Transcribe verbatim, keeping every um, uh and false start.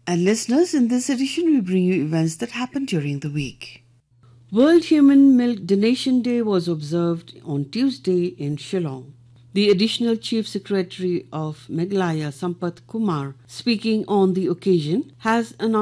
And listeners, in this edition, we bring you events that happened during the week. World Human Milk Donation Day was observed on Tuesday in Shillong. The Additional Chief Secretary of Meghalaya, Sampath Kumar, speaking on the occasion, has announced